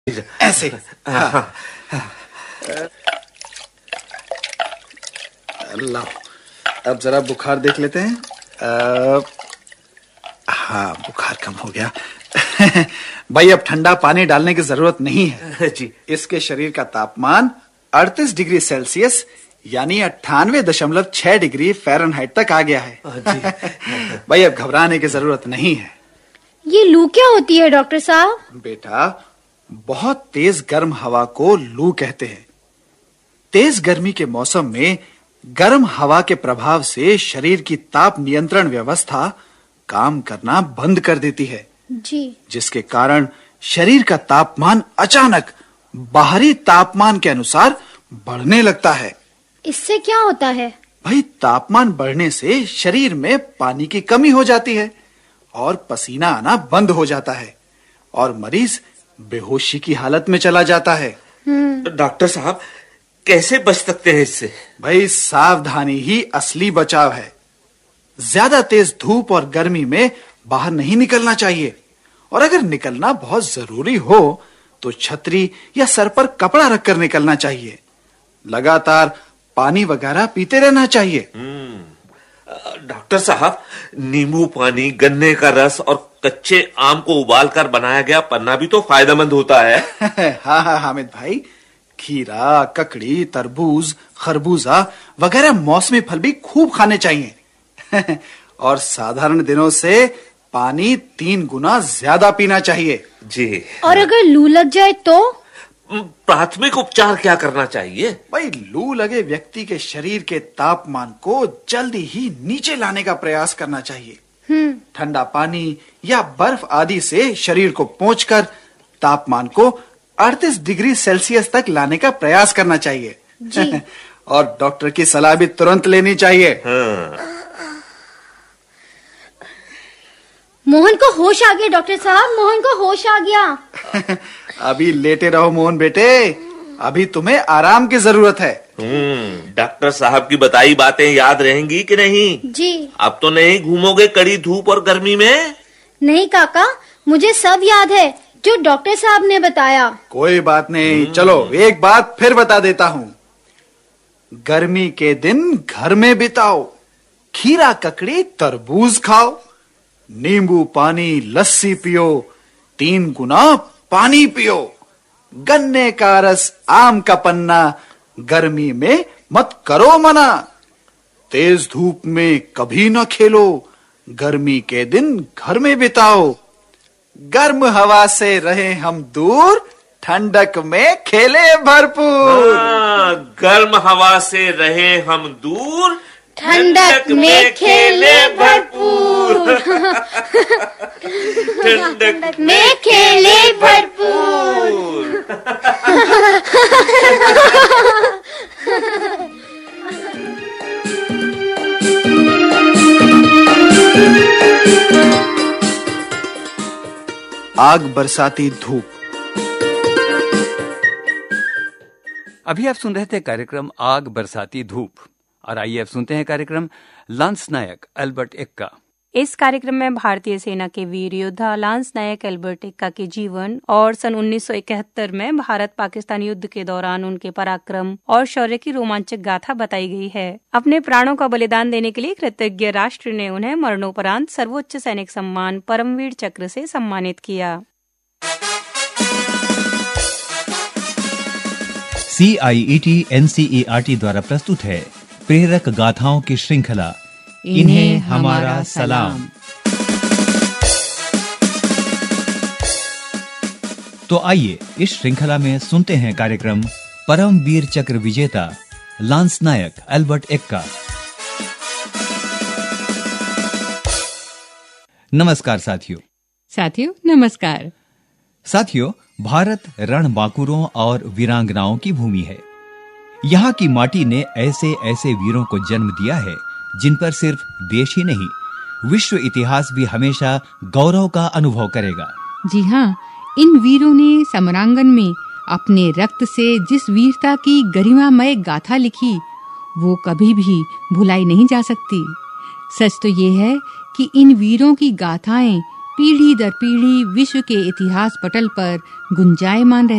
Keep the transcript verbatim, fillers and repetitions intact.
ऐसे। हाँ। लो, अब जरा बुखार देख लेते हैं। आ, हाँ, बुखार कम हो गया। भाई अब ठंडा पानी डालने की जरूरत नहीं है जी। इसके शरीर का तापमान अड़तीस डिग्री सेल्सियस यानी अट्ठानवे दशमलव छह डिग्री फ़ारेनहाइट तक आ गया है जी। भाई अब घबराने की जरूरत नहीं है। ये लू क्या होती है डॉक्टर साहब? बेटा, बहुत तेज गर्म हवा को लू कहते हैं। तेज गर्मी के मौसम में गर्म हवा के प्रभाव से शरीर की ताप नियंत्रण व्यवस्था काम करना बंद कर देती है जी, जिसके कारण शरीर का तापमान अचानक बाहरी तापमान के अनुसार बढ़ने लगता है। इससे क्या होता है? भाई तापमान बढ़ने से शरीर में पानी की कमी हो जाती है और पसीना आना बंद हो जाता है और मरीज बेहोशी की हालत में चला जाता है। डॉक्टर साहब, कैसे बच सकते हैं इससे? भाई सावधानी ही असली बचाव है। ज्यादा तेज धूप और गर्मी में बाहर नहीं निकलना चाहिए और अगर निकलना बहुत जरूरी हो तो छतरी या सर पर कपड़ा रखकर निकलना चाहिए। लगातार पानी वगैरह पीते रहना चाहिए। डॉक्टर साहब, नींबू पानी, गन्ने का रस और कच्चे आम को उबालकर बनाया गया पन्ना भी तो फायदेमंद होता है। हाँ हाँ हामिद भाई, खीरा, ककड़ी, तरबूज, खरबूजा वगैरह मौसमी फल भी खूब खाने चाहिए। और साधारण दिनों से पानी तीन गुना ज्यादा पीना चाहिए जी। और अगर लू लग जाए तो? प्राथमिक उपचार क्या करना चाहिए? भाई लू लगे व्यक्ति के शरीर के तापमान को जल्दी ही नीचे लाने का प्रयास करना चाहिए। ठंडा पानी या बर्फ आदि से शरीर को पोंछकर तापमान को अड़तीस डिग्री सेल्सियस तक लाने का प्रयास करना चाहिए जी। और डॉक्टर की सलाह भी तुरंत लेनी चाहिए। हाँ। मोहन को होश आ गया डॉक्टर साहब, मोहन को होश आ गया। अभी लेटे रहो मोहन बेटे, अभी तुम्हें आराम की जरूरत है। हम्म, डॉक्टर साहब की बताई बातें याद रहेंगी कि नहीं? जी। अब तो नहीं घूमोगे कड़ी धूप और गर्मी में? नहीं काका, मुझे सब याद है जो डॉक्टर साहब ने बताया। कोई बात नहीं, चलो एक बात फिर बता देता हूँ। गर्मी के दिन घर में बिताओ, खीरा, ककड़ी, तरबूज खाओ, नींबू पानी, लस्सी पियो, तीन गुना पानी पियो, गन्ने का रस, आम का पन्ना गर्मी में मत करो मना, तेज धूप में कभी न खेलो, गर्मी के दिन घर में बिताओ, गर्म हवा से रहे हम दूर, ठंडक में खेले भरपूर। हाँ, गर्म हवा से रहे हम दूर, ठंडक में खेले भरपूर। ठंडक में खेले भरपूर। आग बरसाती धूप। अभी आप सुन रहे थे कार्यक्रम आग बरसाती धूप और आइए अब सुनते हैं कार्यक्रम लांस नायक अल्बर्ट एक्का। इस कार्यक्रम में भारतीय सेना के वीर योद्धा लांस नायक अल्बर्ट एक्का के जीवन और सन उन्नीस सौ इकहत्तर में भारत पाकिस्तान युद्ध के दौरान उनके पराक्रम और शौर्य की रोमांचक गाथा बताई गई है। अपने प्राणों का बलिदान देने के लिए कृतज्ञ राष्ट्र ने उन्हें मरणोपरांत सर्वोच्च सैनिक सम्मान परमवीर चक्र से सम्मानित किया। सी आई E T N C E R T द्वारा प्रस्तुत है प्रेरक गाथाओं की श्रृंखला इन्हें हमारा सलाम। तो आइए इस श्रृंखला में सुनते हैं कार्यक्रम परमवीर चक्र विजेता लांस नायक अल्बर्ट एक्का। नमस्कार साथियों। साथियों नमस्कार। साथियों, भारत रणबांकुरों और वीरांगनाओं की भूमि है। यहाँ की माटी ने ऐसे ऐसे वीरों को जन्म दिया है जिन पर सिर्फ देश ही नहीं, विश्व इतिहास भी हमेशा गौरव का अनुभव करेगा। जी हाँ, इन वीरों ने समरांगन में अपने रक्त से जिस वीरता की गरिमामय गाथा लिखी, वो कभी भी भुलाई नहीं जा सकती। सच तो ये है कि इन वीरों की गाथाएं पीढ़ी दर पीढ़ी विश्व के इतिहास पटल पर गुंजायमान रहती